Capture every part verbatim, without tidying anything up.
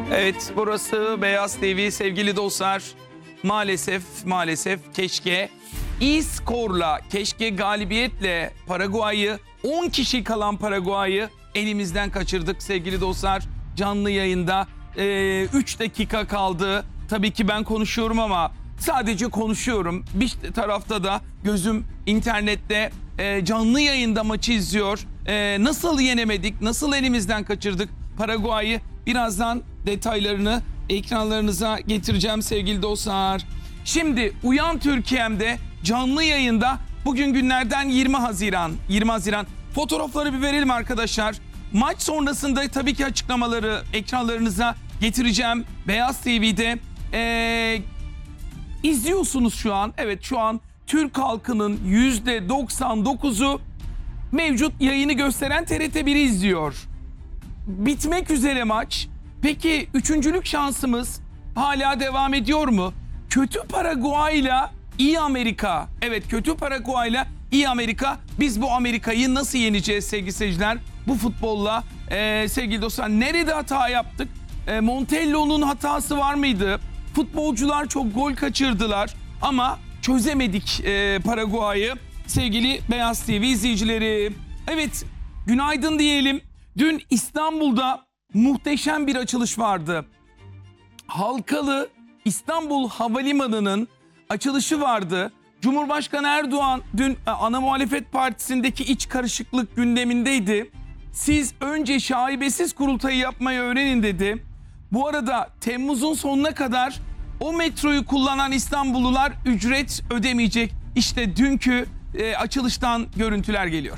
Evet, burası Beyaz T V sevgili dostlar. Maalesef, maalesef keşke iyi skorla, keşke galibiyetle Paraguay'ı, on kişi kalan Paraguay'ı elimizden kaçırdık sevgili dostlar. Canlı yayında üç dakika kaldı. Tabii ki ben konuşuyorum ama sadece konuşuyorum. Bir tarafta da gözüm internette e, canlı yayında maçı izliyor. E, nasıl yenemedik, nasıl elimizden kaçırdık Paraguay'ı? Birazdan detaylarını ekranlarınıza getireceğim sevgili dostlar. Şimdi Uyan Türkiye'mde canlı yayında bugün günlerden yirmi Haziran. yirmi Haziran. Fotoğrafları bir verelim arkadaşlar. Maç sonrasında tabii ki açıklamaları ekranlarınıza getireceğim. Beyaz T V'de ee, izliyorsunuz şu an. Evet, şu an Türk halkının yüzde doksan dokuzu mevcut yayını gösteren T R T bir'i izliyor. Bitmek üzere maç. Peki üçüncülük şansımız hala devam ediyor mu? Kötü Paraguay'la iyi Amerika. Evet, kötü Paraguay'la iyi Amerika. Biz bu Amerika'yı nasıl yeneceğiz sevgili seyirciler? Bu futbolla ee, sevgili dostlar, nerede hata yaptık? E, Montello'nun hatası var mıydı? Futbolcular çok gol kaçırdılar ama çözemedik e, Paraguay'ı sevgili Beyaz T V izleyicileri. Evet, günaydın diyelim. Dün İstanbul'da muhteşem bir açılış vardı. Halkalı İstanbul Havalimanı'nın açılışı vardı. Cumhurbaşkanı Erdoğan dün ana muhalefet partisindeki iç karışıklık gündemindeydi. Siz önce şaibesiz kurultayı yapmayı öğrenin dedi. Bu arada Temmuz'un sonuna kadar o metroyu kullanan İstanbullular ücret ödemeyecek. İşte dünkü e, açılıştan görüntüler geliyor.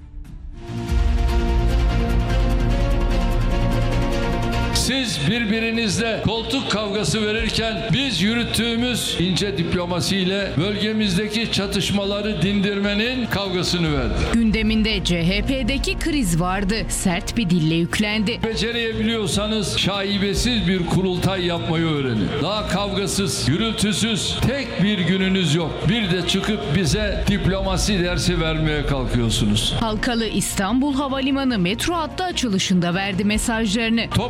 Siz birbirinizle koltuk kavgası verirken biz yürüttüğümüz ince diplomasiyle bölgemizdeki çatışmaları dindirmenin kavgasını verdik. Gündeminde C H P'deki kriz vardı. Sert bir dille yüklendi. Becerebiliyorsanız şaibesiz bir kurultay yapmayı öğrenin. Daha kavgasız, gürültüsüz tek bir gününüz yok. Bir de çıkıp bize diplomasi dersi vermeye kalkıyorsunuz. Halkalı İstanbul Havalimanı metro hattı açılışında verdi mesajlarını.